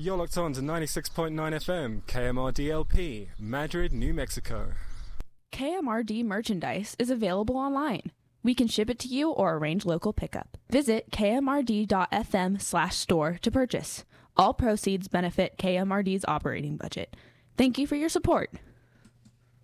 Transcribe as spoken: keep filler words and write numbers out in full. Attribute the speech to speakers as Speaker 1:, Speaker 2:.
Speaker 1: You're locked on to ninety-six point nine F M, K M R D L P, Madrid, New Mexico.
Speaker 2: K M R D merchandise is available online. We can ship it to you or arrange local pickup. Visit kmrd.fm slash store to purchase. All proceeds benefit K M R D's operating budget. Thank you for your support.